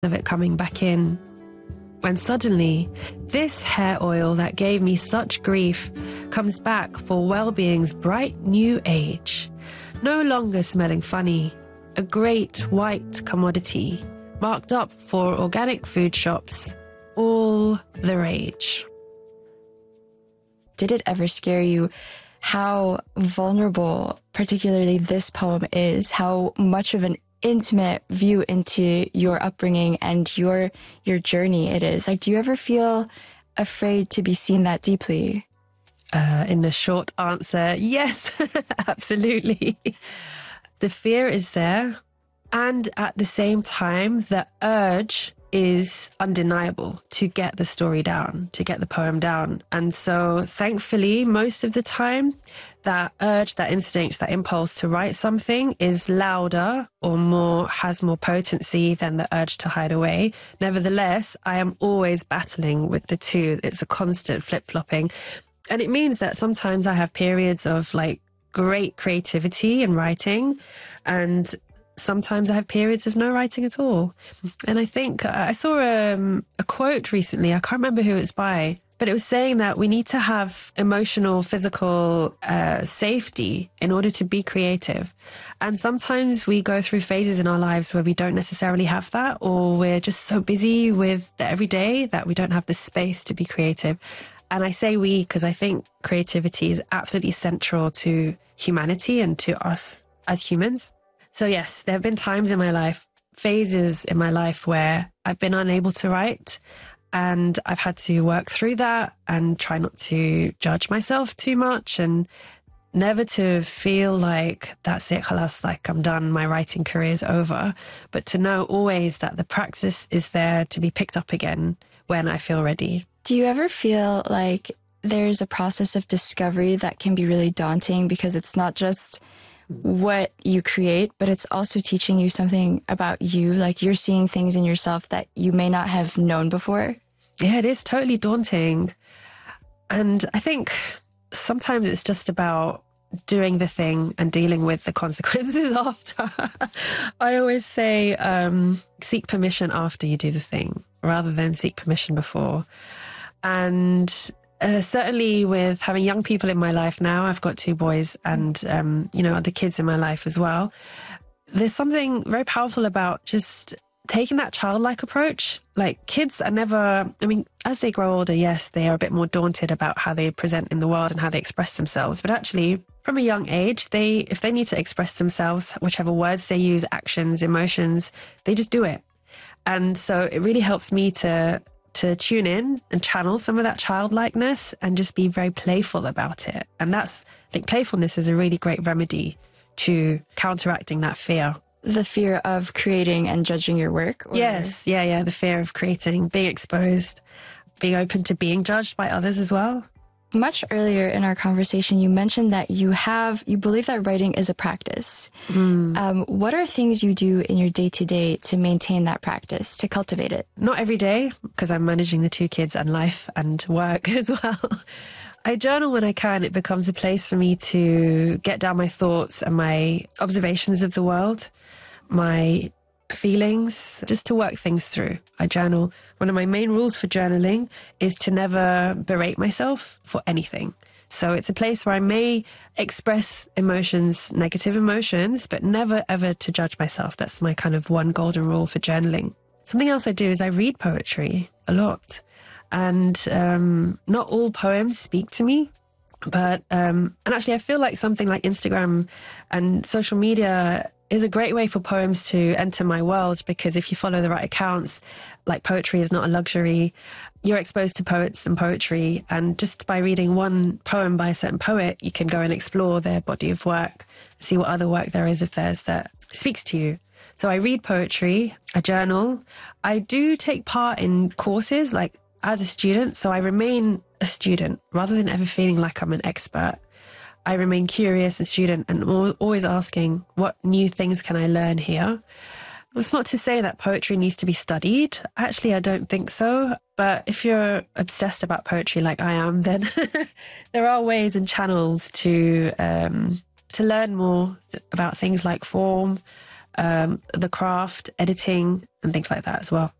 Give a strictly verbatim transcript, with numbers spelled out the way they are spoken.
of it coming back in, when suddenly this hair oil that gave me such grief comes back for well-being's bright new age. No longer smelling funny, a great white commodity, marked up for organic food shops, all the rage. Did it ever scare you how vulnerable particularly this poem is, how much of an intimate view into your upbringing and your your journey it is? Like, do you ever feel afraid to be seen that deeply? Uh, in a short answer, yes, absolutely. The fear is there, and at the same time, the urge is undeniable to get the story down, to get the poem down. And so thankfully, most of the time, that urge, that instinct, that impulse to write something is louder or more, has more potency than the urge to hide away. Nevertheless, I am always battling with the two. It's a constant flip-flopping. And it means that sometimes I have periods of like great creativity in writing, and sometimes I have periods of no writing at all. And I think uh, I saw um, a quote recently, I can't remember who it's by, but it was saying that we need to have emotional, physical uh, safety in order to be creative. And sometimes we go through phases in our lives where we don't necessarily have that, or we're just so busy with the everyday that we don't have the space to be creative. And I say we because I think creativity is absolutely central to humanity and to us as humans. So yes, there have been times in my life, phases in my life where I've been unable to write, and I've had to work through that and try not to judge myself too much, and never to feel like that's it, khalas, like I'm done, my writing career is over, but to know always that the practice is there to be picked up again when I feel ready. Do you ever feel like there's a process of discovery that can be really daunting, because it's not just what you create, but it's also teaching you something about you, like you're seeing things in yourself that you may not have known before? Yeah, it is totally daunting. And I think sometimes it's just about doing the thing and dealing with the consequences after. I always say, um, seek permission after you do the thing rather than seek permission before. And Uh, certainly with having young people in my life now, I've got two boys and, um, you know, other kids in my life as well. There's something very powerful about just taking that childlike approach. Like, kids are never, I mean, as they grow older, yes, they are a bit more daunted about how they present in the world and how they express themselves. But actually, from a young age, they, if they need to express themselves, whichever words they use, actions, emotions, they just do it. And so it really helps me to to tune in and channel some of that childlikeness and just be very playful about it. And that's, I think playfulness is a really great remedy to counteracting that fear. The fear of creating and judging your work? Or... Yes, yeah, yeah, the fear of creating, being exposed, being open to being judged by others as well. Much earlier in our conversation, you mentioned that you have, you believe that writing is a practice. Mm. Um, what are things you do in your day-to-day to maintain that practice, to cultivate it? Not every day, because I'm managing the two kids and life and work as well. I journal when I can. It becomes a place for me to get down my thoughts and my observations of the world, my feelings, just to work things through. I journal. One of my main rules for journaling is to never berate myself for anything. So it's a place where I may express emotions, negative emotions, but never ever to judge myself. That's my kind of one golden rule for journaling. Something else I do is I read poetry a lot. And um, not all poems speak to me. But, um, and actually I feel like something like Instagram and social media is a great way for poems to enter my world, because if you follow the right accounts, like poetry is not a luxury, you're exposed to poets and poetry. And just by reading one poem by a certain poet, you can go and explore their body of work, see what other work there is of theirs that speaks to you. So I read poetry, I journal. I do take part in courses, like as a student. So I remain a student rather than ever feeling like I'm an expert. I remain curious and student and always asking, what new things can I learn here? It's not to say that poetry needs to be studied. Actually, I don't think so. But if you're obsessed about poetry like I am, then there are ways and channels to um, to learn more about things like form, um, the craft, editing, and things like that as well.